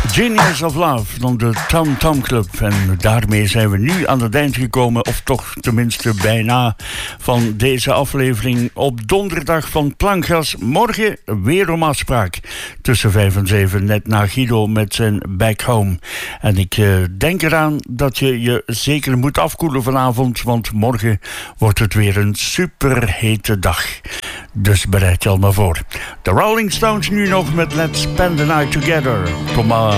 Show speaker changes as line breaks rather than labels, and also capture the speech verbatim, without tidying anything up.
Genius of Love van de Tom Tom Club. En daarmee zijn we nu aan het eind gekomen, of toch tenminste bijna, van deze aflevering op donderdag van Plankgas. Morgen weer om afspraak tussen vijf en zeven, net na Guido met zijn Back Home. En ik uh, denk eraan dat je je zeker moet afkoelen vanavond, want morgen wordt het weer een superhete dag. Dus bereid je al maar voor. De Rolling Stones nu nog met Let's Spend the Night Together. Kom maar.